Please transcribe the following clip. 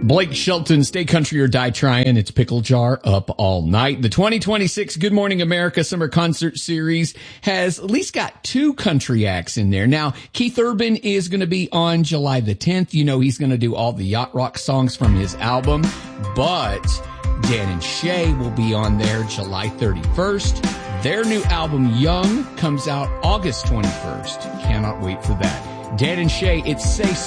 Blake Shelton, Stay Country or Die Trying. It's Pickle Jar up all night. The 2026 Good Morning America Summer Concert Series has at least got 2 country acts in there. Now, Keith Urban is going to be on July the 10th. You know, he's going to do all the yacht rock songs from his album, but Dan and Shay will be on there July 31st. Their new album, Young, comes out August 21st. Cannot wait for that. Dan and Shay, it's Say